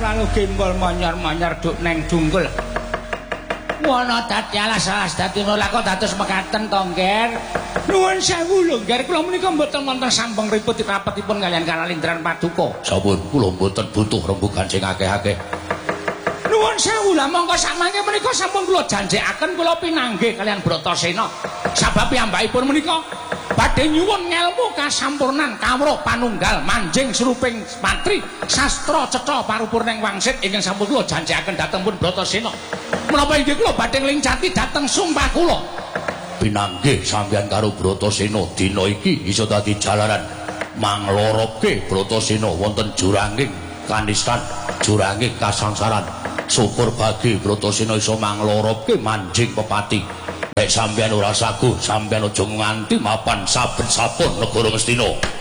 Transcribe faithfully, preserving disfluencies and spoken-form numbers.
selalu gembol manyar-manyar duk neng dungkul. Wana dadi alas-alas dadi mula kok dados mekaten to, Ngger. Nuwun sewu lho, Ngger, kula menika mboten wonten sampung riput rapetipun kaliyan Kalindran Paduka. Sampun, kula mboten butuh rembugan sing akeh-akeh. Nuwun sewu lah, monggo samangke menika sampun kula janjekaken kula pinanggih kaliyan Bratasena. Sabab piyambakipun menika badhe nyuwun ngelmu kasampurnan kawruh panunggal manjing sruping patri sastra cetha parupurning wangsit ingkang sampun kula janjekaken dhateng pun Bratasena. Menapa inggih kula badhe nglincati dhateng sumpah kula pinanggih sampeyan karo Bratasena dina iki iso dadi jalaran manglorobke Bratasena wonten juranging kanistan juranging kasangsaran. Syukur bagi Bratasena iso manglorobke manjing pepati. Nek sampeyan ora saguh sampeyan aja nganti mapan saben-saben negara Ngastina.